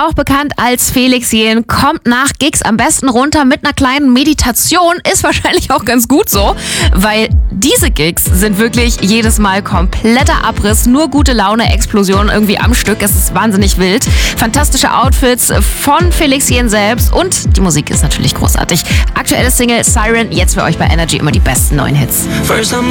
auch bekannt als Felix Jähn, kommt nach Gigs am besten runter mit einer kleinen Meditation. Ist wahrscheinlich auch ganz gut so, weil diese Gigs sind wirklich jedes Mal kompletter Abriss, nur gute Laune, Explosion irgendwie am Stück. Es ist wahnsinnig wild. Fantastische Outfits von Felix Jähn selbst und die Musik ist natürlich großartig. Aktuelle Single Siren, jetzt für euch bei Energy immer die besten neuen Hits. First I'm